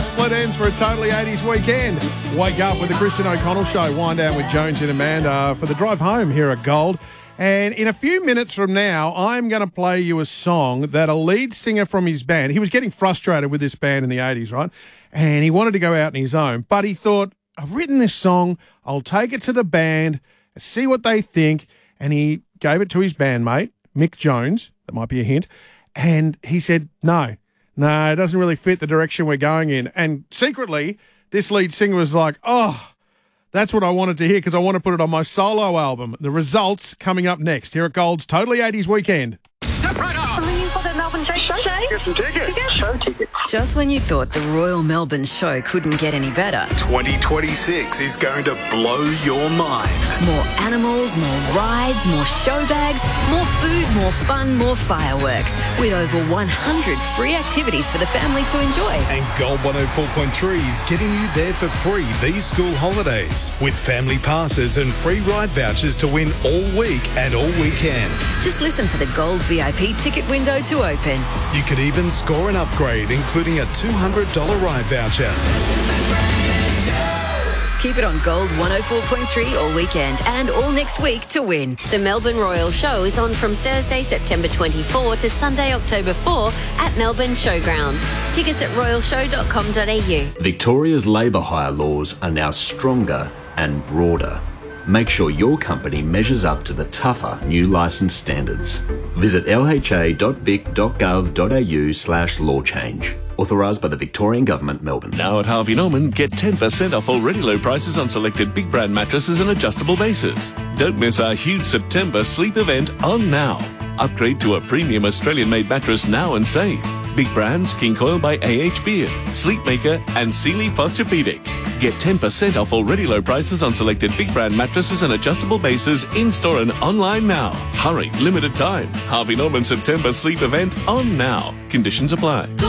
split ends for a totally 80s weekend. Wake up with the Christian O'Connell Show. Wind down with Jones and Amanda for the drive home here at Gold. And in a few minutes from now, I'm going to play you a song that a lead singer from his band, he was getting frustrated with this band in the 80s, right? And he wanted to go out on his own. But he thought, I've written this song. I'll take it to the band, see what they think. And he gave it to his bandmate, Mick Jones. That might be a hint. And he said, no, it doesn't really fit the direction we're going in. And secretly, this lead singer was like, oh, that's what I wanted to hear because I want to put it on my solo album. The results coming up next here at Gold's Totally 80s Weekend. Step right up! Are you for the Melbourne Show? Get some tickets. Show tickets. Just when you thought the Royal Melbourne Show couldn't get any better. 2026 is going to blow your mind. More animals, more rides, more show bags, more food, more fun, more fireworks. With over 100 free activities for the family to enjoy. And Gold 104.3 is getting you there for free these school holidays with family passes and free ride vouchers to win all week and all weekend. Just listen for the Gold VIP ticket window to open. You could even score an upgrade, including a $200 ride voucher. Keep it on Gold 104.3 all weekend and all next week to win. The Melbourne Royal Show is on from Thursday, September 24 to Sunday, October 4 at Melbourne Showgrounds. Tickets at royalshow.com.au. Victoria's labour hire laws are now stronger and broader. Make sure your company measures up to the tougher new licence standards. Visit lha.vic.gov.au/law change. Authorised by the Victorian Government, Melbourne. Now at Harvey Norman, get 10% off already low prices on selected big brand mattresses and adjustable bases. Don't miss our huge September sleep event on now. Upgrade to a premium Australian-made mattress now and save. Big brands, King Coil by AH Beard, Sleepmaker and Sealy Posturepedic. Get 10% off already low prices on selected big brand mattresses and adjustable bases in-store and online now. Hurry, limited time. Harvey Norman September sleep event on now. Conditions apply.